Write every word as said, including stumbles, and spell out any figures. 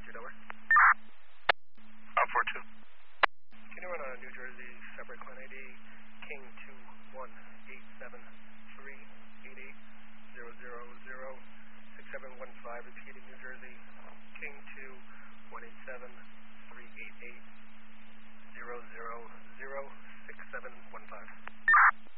Jersey, Delaware. Uh, four two. Can you run a New Jersey separate client I D, King two one eight seven three eight eight zero zero zero six seven one five, repeating New Jersey, King two one eight seven three eight eight zero zero zero six seven one five.